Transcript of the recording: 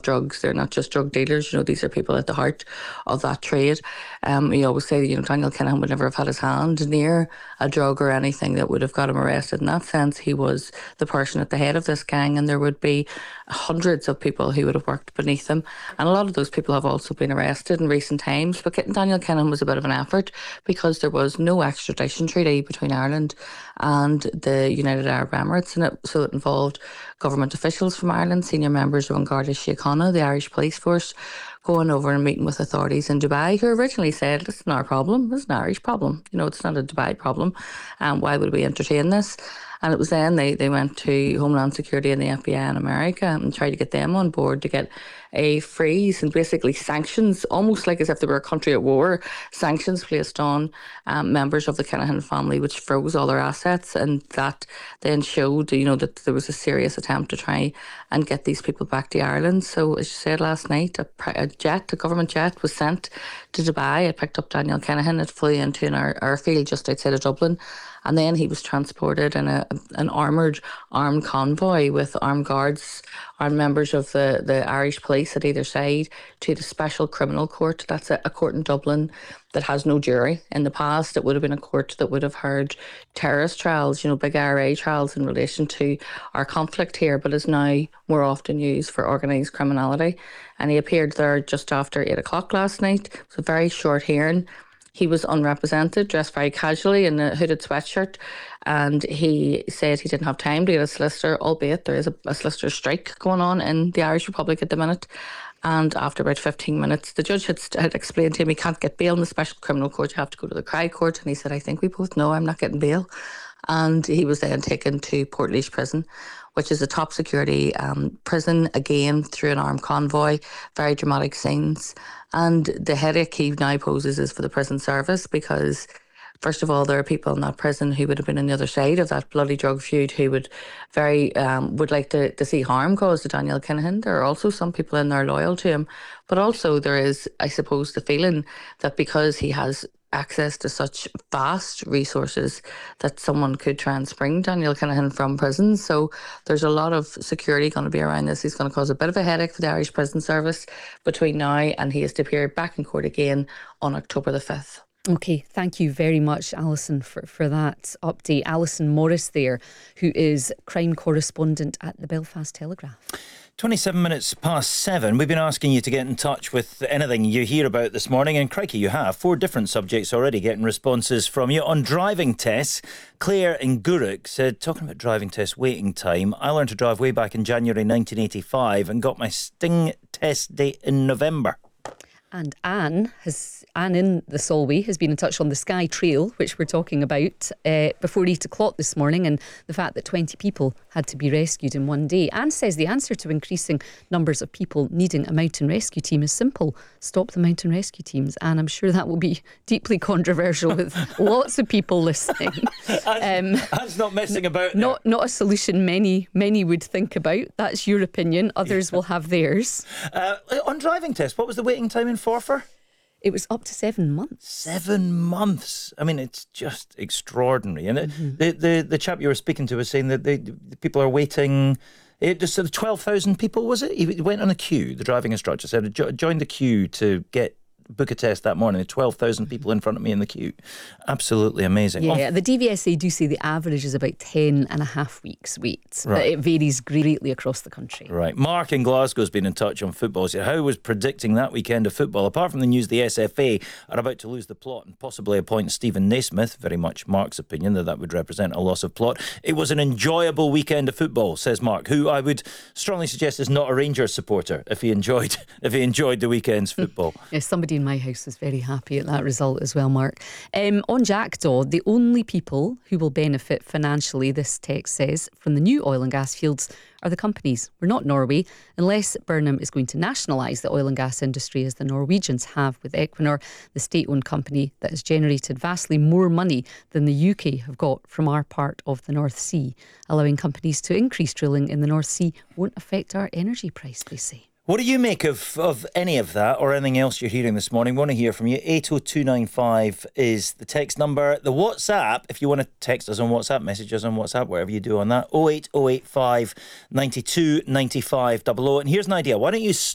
drugs. They're not just drug dealers. These are people at the heart of that trade. We always say, Daniel Kinahan would never have had his hand near a drug or anything that would have got him arrested. In that sense, he was the person at the head of this gang, and there would be hundreds of people who would have worked beneath him. And a lot of those people have also been arrested in recent times. But getting Daniel Kinahan was a bit of an effort because there was no extradition treaty between Ireland and the United Arab Emirates, and so it involved government officials from Ireland, senior members of An Garda Síochána, the Irish police force, going over and meeting with authorities in Dubai, who originally said, "This isn't our problem, this is an Irish problem. It's not a Dubai problem. Why would we entertain this?" And it was then they went to Homeland Security and the FBI in America and tried to get them on board to get a freeze and basically sanctions, almost like as if they were a country at war, sanctions placed on members of the Kinahan family, which froze all their assets. And that then showed, that there was a serious attempt to try and get these people back to Ireland. So as you said last night, a government jet was sent to Dubai. It picked up Daniel Kinahan. It flew into an airfield just outside of Dublin. And then he was transported in an armed convoy with armed guards, armed members of the Irish police at either side, to the Special Criminal Court. That's a court in Dublin that has no jury. In the past, it would have been a court that would have heard terrorist trials, big IRA trials in relation to our conflict here, but is now more often used for organised criminality. And he appeared there just after 8 o'clock last night. It was a very short hearing. He was unrepresented, dressed very casually in a hooded sweatshirt, and he said he didn't have time to get a solicitor, albeit there is a solicitor strike going on in the Irish Republic at the minute. And after about 15 minutes, the judge had explained to him he can't get bail in the Special Criminal Court, you have to go to the Cry Court. And he said, "I think we both know I'm not getting bail." And he was then taken to Portlaoise Prison, which is a top security prison, again through an armed convoy, very dramatic scenes. And the headache he now poses is for the prison service, because first of all, there are people in that prison who would have been on the other side of that bloody drug feud who would would like to see harm caused to Daniel Kinahan. There are also some people in there loyal to him. But also there is, I suppose, the feeling that because he has access to such vast resources that someone could try and spring Daniel Kinahan from prison. So there's a lot of security going to be around this. He's going to cause a bit of a headache for the Irish Prison Service between now and he is to appear back in court again on October the 5th. Okay, thank you very much, Alison, for that update. Alison Morris there, who is crime correspondent at the Belfast Telegraph. 27 minutes past 7. We've been asking you to get in touch with anything you hear about this morning, and crikey, you have. 4 different subjects already getting responses from you. On driving tests, Claire in Gourock said, talking about driving test waiting time, I learned to drive way back in January 1985 and got my Sting test date in November. And Anne in the Solway has been in touch on the Skye Trail, which we're talking about, before 8 o'clock this morning, and the fact that 20 people had to be rescued in one day. Anne says the answer to increasing numbers of people needing a mountain rescue team is simple. Stop the mountain rescue teams. And I'm sure that will be deeply controversial with lots of people listening. Anne's not messing about. Not a solution many would think about. That's your opinion. Others will have theirs. On driving tests, what was the waiting time in Forfar? It was up to 7 months. 7 months. I mean, it's just extraordinary. And the chap you were speaking to was saying that the people are waiting. It just sort of 12,000 people, was it? He went on a queue. The driving instructor said, join the queue to book a test that morning. 12,000 people in front of me in the queue. Absolutely amazing. Yeah, the DVSA do say the average is about 10 and a half weeks wait. Right. But it varies greatly across the country. Right. Mark in Glasgow's been in touch on football. So how was predicting that weekend of football? Apart from the news, the SFA are about to lose the plot and possibly appoint Stephen Naismith. Very much Mark's opinion that would represent a loss of plot. It was an enjoyable weekend of football, says Mark, who I would strongly suggest is not a Rangers supporter if he enjoyed the weekend's football. Yes, somebody in my house was very happy at that result as well, Mark. On Jackdaw, the only people who will benefit financially, this text says, from the new oil and gas fields are the companies. We're not Norway, unless Burnham is going to nationalise the oil and gas industry as the Norwegians have with Equinor, the state-owned company that has generated vastly more money than the UK have got from our part of the North Sea. Allowing companies to increase drilling in the North Sea won't affect our energy price, they say. What do you make of any of that or anything else you're hearing this morning? Want to hear from you. 80295 is the text number. The WhatsApp, if you want to text us on WhatsApp, message us on WhatsApp, whatever you do on that, 08085 92 95 00. And here's an idea. Why don't you